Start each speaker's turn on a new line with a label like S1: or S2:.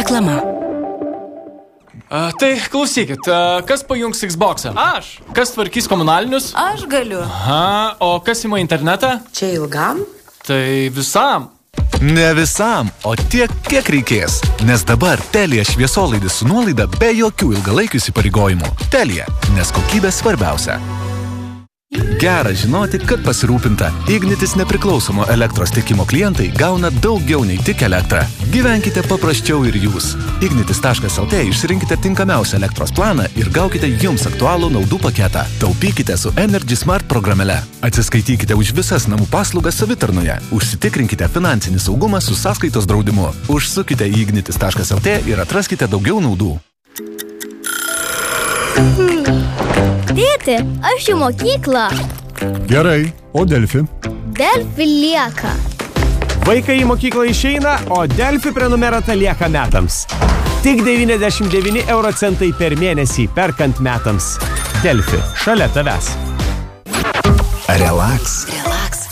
S1: Reklama.
S2: Tai klausykit, kas pajungs Xbox'ą?
S3: Aš.
S2: Kas tvarkys komunalinius?
S1: Aš galiu.
S2: Aha, o kas ima internetą?
S1: Čia ilgam?
S2: Tai visam.
S4: Ne visam, o tiek, kiek reikės. Nes dabar Telia šviesolaidis su nuolaida be jokių ilgalaikių įsipareigojimų. Telia, nes kokybė svarbiausia. Gera žinoti, kad pasirūpinta. Ignitis nepriklausomo elektros tiekimo klientai gauna daugiau nei tik elektrą. Gyvenkite paprasčiau ir jūs. Ignitis.lt išsirinkite tinkamiausią elektros planą ir gaukite jums aktualų naudų paketą. Taupykite su Energy Smart programėle. Atsiskaitykite už visas namų paslaugas savitarnoje. Užsitikrinkite finansinį saugumą su sąskaitos draudimu. Užsukite į ignitis.lt ir atraskite daugiau naudų.
S5: Tėti, aš į mokyklą.
S6: Gerai, o Delfi?
S5: Delfi lieka.
S3: Vaikai į mokyklą išeina, o Delfi prenumerata lieka metams. Tik 99 euro centai per mėnesį perkant metams. Delfi, šalia tavęs.
S4: Relax.
S1: Relaks.